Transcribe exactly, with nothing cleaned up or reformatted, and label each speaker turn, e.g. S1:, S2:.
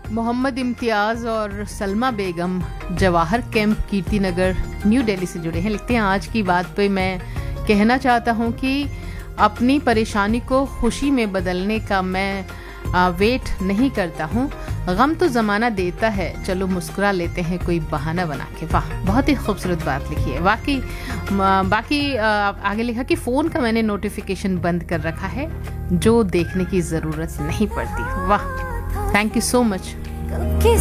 S1: मोहम्मद इम्तियाज़ और सलमा बेगम Jawahar camp Kirti Nagar new Delhi से जुड़े हैं। लिखते हैं, आज की बात पे मैं कहना चाहता हूँ कि अपनी परेशानी को खुशी में बदलने का मैं आ, वेट नहीं करता हूँ। गम तो ज़माना देता है, चलो मुस्कुरा लेते हैं कोई बहाना बना के। वाह, बहुत ही खूबसूरत बात लिखी है वाकई। बाकी आ, आगे लिखा कि फ़ोन का मैंने नोटिफिकेशन बंद कर रखा है, जो देखने की ज़रूरत नहीं पड़ती। वाह, थैंक यू सो मच।